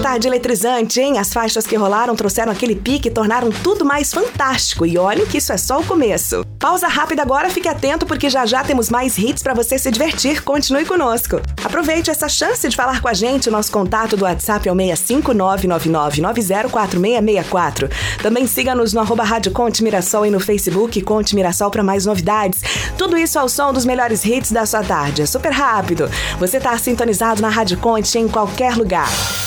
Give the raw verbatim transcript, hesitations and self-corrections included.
tarde eletrizante, hein? As faixas que rolaram trouxeram aquele pique e tornaram tudo mais fantástico. E olhem que isso é só o começo. Pausa rápida agora, fique atento porque já já temos mais hits pra você se divertir. Continue conosco. Aproveite essa chance de falar com a gente. O nosso contato do WhatsApp é o seis cinco nove nove nove nove zero quatro seis seis quatro. Também siga-nos no arroba Rádio Conte Mirassol e no Facebook Conte Mirassol para mais novidades. Tudo isso ao som dos melhores hits da sua tarde. É super rápido. Você tá sintonizado na Rádio Conte em qualquer lugar.